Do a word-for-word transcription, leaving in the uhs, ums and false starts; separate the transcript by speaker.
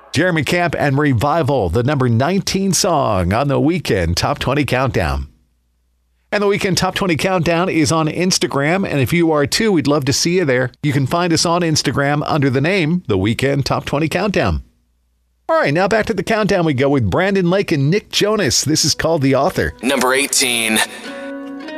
Speaker 1: Jeremy Camp and Revival, the number nineteen song on the Weekend Top twenty Countdown. And the Weekend Top twenty Countdown is on Instagram, and if you are too, we'd love to see you there. You can find us on Instagram under the name The Weekend Top twenty Countdown. All right, now back to the countdown we go with Brandon Lake and Nick Jonas. This is called The Author.
Speaker 2: Number eighteen.